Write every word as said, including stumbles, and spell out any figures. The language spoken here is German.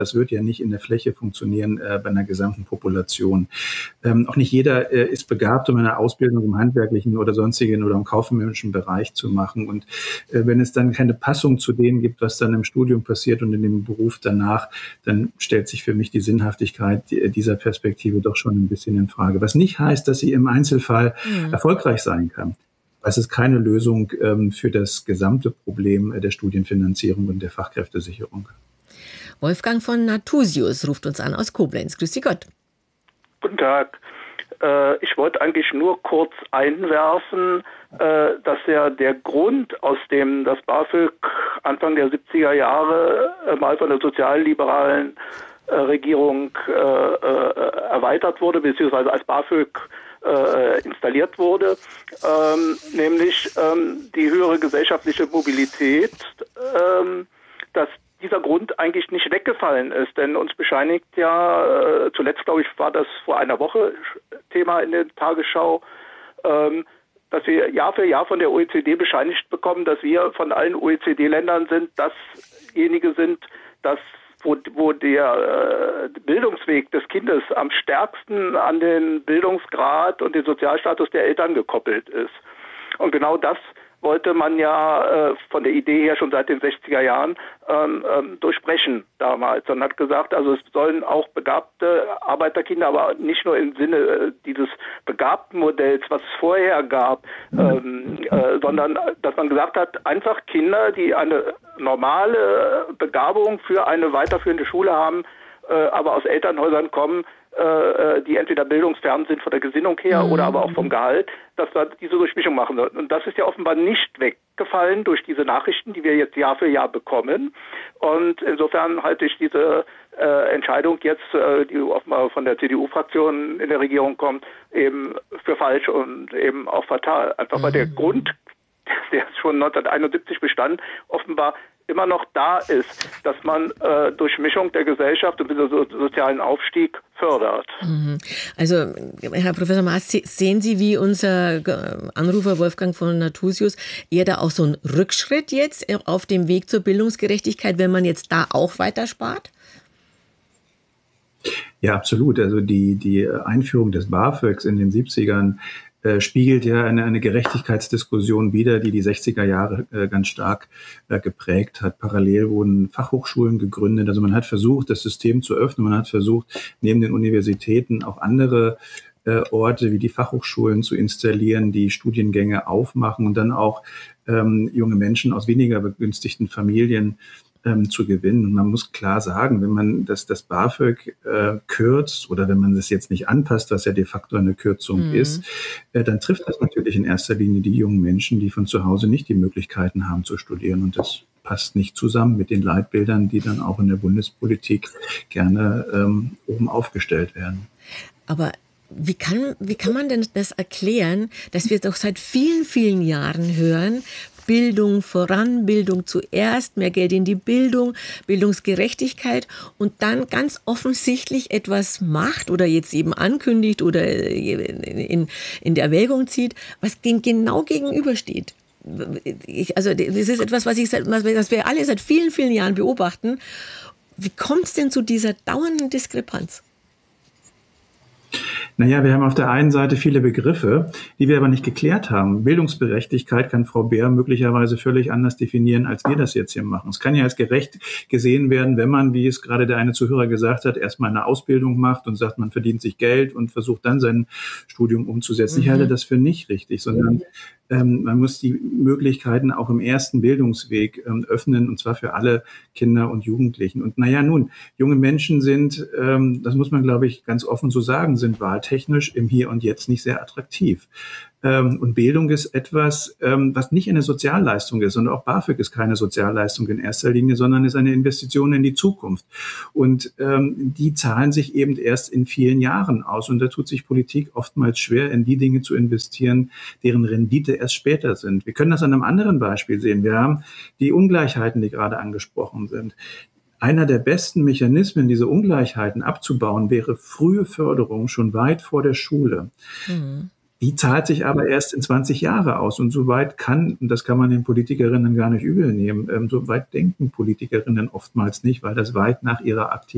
Das wird ja nicht in der Fläche funktionieren äh, bei einer gesamten Population. Ähm, auch nicht jeder äh, ist begabt, um eine Ausbildung im handwerklichen oder sonstigen oder im kaufmännischen Bereich zu machen. Und äh, wenn es dann keine Passung zu dem gibt, was dann im Studium passiert und in dem Beruf danach, dann stellt sich für mich die Sinnhaftigkeit dieser Perspektive doch schon ein bisschen in Frage. Was nicht heißt, dass sie im Einzelfall mhm. erfolgreich sein kann. Es ist keine Lösung ähm, für das gesamte Problem der Studienfinanzierung und der Fachkräftesicherung. Wolfgang von Nathusius ruft uns an aus Koblenz. Grüß Sie Gott. Guten Tag. Äh, ich wollte eigentlich nur kurz einwerfen, äh, dass ja der Grund, aus dem das BAföG Anfang der siebziger Jahre äh, mal von der sozialliberalen äh, Regierung äh, äh, erweitert wurde, beziehungsweise als BAföG äh, installiert wurde, ähm, nämlich ähm, die höhere gesellschaftliche Mobilität, ähm, dass dieser Grund eigentlich nicht weggefallen ist, denn uns bescheinigt ja, äh, zuletzt glaube ich war das vor einer Woche Thema in der Tagesschau, ähm, dass wir Jahr für Jahr von der O E C D bescheinigt bekommen, dass wir von allen O E C D-Ländern sind, dasjenige sind, das wo, wo der äh, Bildungsweg des Kindes am stärksten an den Bildungsgrad und den Sozialstatus der Eltern gekoppelt ist. Und genau das wollte man ja äh, von der Idee her schon seit den sechziger Jahren ähm, ähm, durchbrechen damals und hat gesagt, also es sollen auch begabte Arbeiterkinder, aber nicht nur im Sinne äh, dieses begabten Modells, was es vorher gab, ähm, äh, sondern dass man gesagt hat, einfach Kinder, die eine normale Begabung für eine weiterführende Schule haben, äh, aber aus Elternhäusern kommen, die entweder bildungsfern sind von der Gesinnung her mhm. oder aber auch vom Gehalt, dass wir diese Durchmischung machen sollten. Und das ist ja offenbar nicht weggefallen durch diese Nachrichten, die wir jetzt Jahr für Jahr bekommen. Und insofern halte ich diese äh, Entscheidung jetzt, äh, die offenbar von der C D U-Fraktion in der Regierung kommt, eben für falsch und eben auch fatal. Einfach mhm. weil der Grund, der schon neunzehnhunderteinundsiebzig bestand, offenbar immer noch da ist, dass man äh, durch Mischung der Gesellschaft und den so, sozialen Aufstieg fördert. Also, Herr Professor Maaß, sehen Sie, wie unser Anrufer Wolfgang von Nathusius, eher da auch so ein Rückschritt jetzt auf dem Weg zur Bildungsgerechtigkeit, wenn man jetzt da auch weiter spart? Ja, absolut. Also die, die Einführung des BAföGs in den siebzigern Äh, spiegelt ja eine, eine Gerechtigkeitsdiskussion wider, die die sechziger Jahre äh, ganz stark äh, geprägt hat. Parallel wurden Fachhochschulen gegründet. Also man hat versucht, das System zu öffnen. Man hat versucht, neben den Universitäten auch andere äh, Orte wie die Fachhochschulen zu installieren, die Studiengänge aufmachen und dann auch ähm, junge Menschen aus weniger begünstigten Familien Ähm, zu gewinnen. Und man muss klar sagen, wenn man das, das BAföG äh, kürzt oder wenn man es jetzt nicht anpasst, was ja de facto eine Kürzung mhm. ist, äh, dann trifft das natürlich in erster Linie die jungen Menschen, die von zu Hause nicht die Möglichkeiten haben zu studieren. Und das passt nicht zusammen mit den Leitbildern, die dann auch in der Bundespolitik gerne ähm, oben aufgestellt werden. Aber Wie kann, wie kann man denn das erklären, dass wir doch seit vielen, vielen Jahren hören, Bildung voran, Bildung zuerst, mehr Geld in die Bildung, Bildungsgerechtigkeit und dann ganz offensichtlich etwas macht oder jetzt eben ankündigt oder in, in der Erwägung zieht, was dem genau gegenübersteht? Ich, also das ist etwas, was, ich, was wir alle seit vielen, vielen Jahren beobachten. Wie kommt es denn zu dieser dauernden Diskrepanz? Naja, wir haben auf der einen Seite viele Begriffe, die wir aber nicht geklärt haben. Bildungsgerechtigkeit kann Frau Beer möglicherweise völlig anders definieren, als wir das jetzt hier machen. Es kann ja als gerecht gesehen werden, wenn man, wie es gerade der eine Zuhörer gesagt hat, erstmal eine Ausbildung macht und sagt, man verdient sich Geld und versucht dann sein Studium umzusetzen. Mhm. Ich halte das für nicht richtig, sondern ähm, man muss die Möglichkeiten auch im ersten Bildungsweg ähm, öffnen, und zwar für alle Kinder und Jugendlichen. Und naja, nun, junge Menschen sind, ähm, das muss man, glaube ich, ganz offen so sagen, sind wahltechnisch im Hier und Jetzt nicht sehr attraktiv. Ähm, und Bildung ist etwas, ähm, was nicht eine Sozialleistung ist. Und auch BAföG ist keine Sozialleistung in erster Linie, sondern ist eine Investition in die Zukunft. Und ähm, die zahlen sich eben erst in vielen Jahren aus. Und da tut sich Politik oftmals schwer, in die Dinge zu investieren, deren Rendite erst später sind. Wir können das an einem anderen Beispiel sehen. Wir haben die Ungleichheiten, die gerade angesprochen sind. Einer der besten Mechanismen, diese Ungleichheiten abzubauen, wäre frühe Förderung schon weit vor der Schule. Mhm. Die zahlt sich aber erst in zwanzig Jahre aus. Und so weit kann, und das kann man den Politikerinnen gar nicht übel nehmen, ähm, so weit denken Politikerinnen oftmals nicht, weil das weit nach ihrer aktiven